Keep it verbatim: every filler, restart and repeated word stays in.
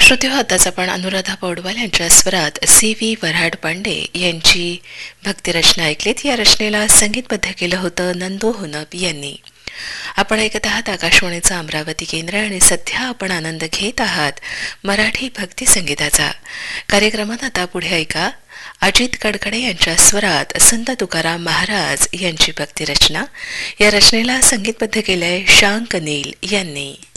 श्रोते हो, आताच आपण अनुराधा पौडवाल यांच्या स्वरात सी व्ही वऱ्हाड पांडे यांची भक्तिरचना ऐकलीत. या रचनेला संगीतबद्ध केलं होतं नंदू हुनप यांनी. आपण ऐकत आहात आकाशवाणीचं अमरावती केंद्र आणि सध्या आपण आनंद घेत आहात मराठी भक्ती संगीताचा. कार्यक्रमात आता पुढे ऐका अजित कडकडे यांच्या स्वरात संत तुकाराम महाराज यांची भक्तिरचना. या रचनेला संगीतबद्ध केलंय शांक नील यांनी.